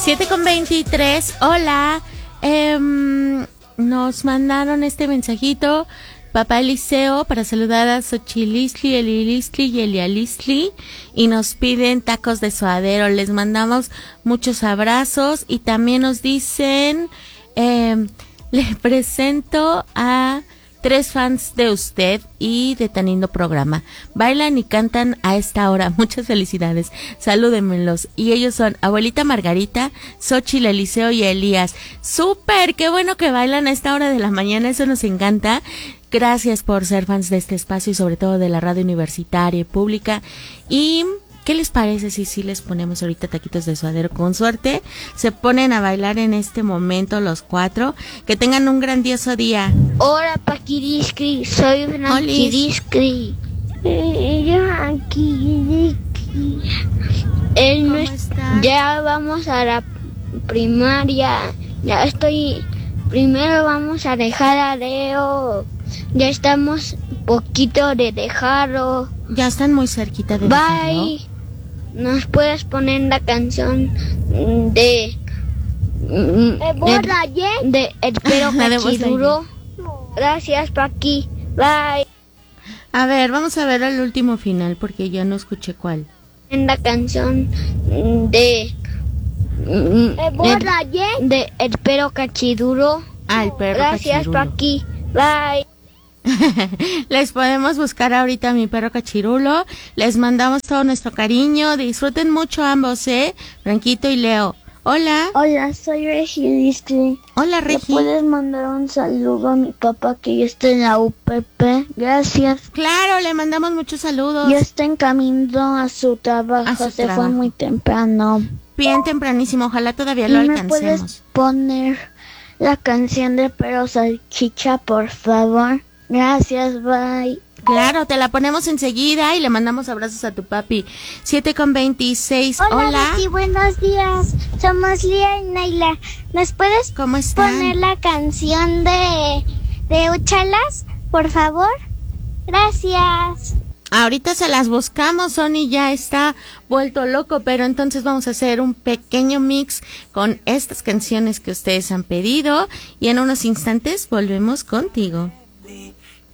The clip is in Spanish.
7:23. Hola. Nos mandaron este mensajito. Papá Eliseo para saludar a Xochilistli, Elilistli y Elialistli y nos piden tacos de suadero. Les mandamos muchos abrazos y también nos dicen, le presento a 3 fans de usted y de tan lindo programa. Bailan y cantan a esta hora. Muchas felicidades. Salúdenmelos. Y ellos son Abuelita Margarita, Xochitl, Eliseo y Elías. ¡Súper! ¡Qué bueno que bailan a esta hora de la mañana! Eso nos encanta. Gracias por ser fans de este espacio y sobre todo de la radio universitaria y pública. Y ¿qué les parece si les ponemos ahorita taquitos de suadero? Con suerte se ponen a bailar en este momento los 4. Que tengan un grandioso día. Hola, Paquiriskri, soy Franquiriskri. ¿Cómo estás? Ya vamos a la primaria. Primero vamos a dejar a Leo. Ya estamos poquito de dejarlo. Ya están muy cerquita de dejarlo. Bye. ¿Nos puedes poner la canción de El Pero Cachiduro? Gracias, Paqui. Bye. A ver, vamos a ver el último final porque ya no escuché cuál. En la canción de El Pero Cachiduro. El Perro Gracias, Cachirulo. Paqui. Bye. Les podemos buscar ahorita a mi perro Cachirulo. Les mandamos todo nuestro cariño. Disfruten mucho ambos, Franquito y Leo. Hola. Hola, soy Regi. Hola, ¿Le Regi. puedes mandar un saludo a mi papá que ya está en la UPP? Gracias. Claro, le mandamos muchos saludos. Ya está en camino a su trabajo. A su Se trabajo. fue muy temprano. Bien tempranísimo. Ojalá todavía lo ¿Me alcancemos. puedes poner la canción de Pero Salchicha, por favor? Gracias, bye. Claro, te la ponemos enseguida y le mandamos abrazos a tu papi. 7:26. Hola. Betty, buenos días. Somos Lía y Naila. ¿Nos puedes ¿Cómo están? poner la canción de Uchalas, por favor? Gracias. Ahorita se las buscamos, Sony ya está vuelto loco, pero entonces vamos a hacer un pequeño mix con estas canciones que ustedes han pedido y en unos instantes volvemos contigo.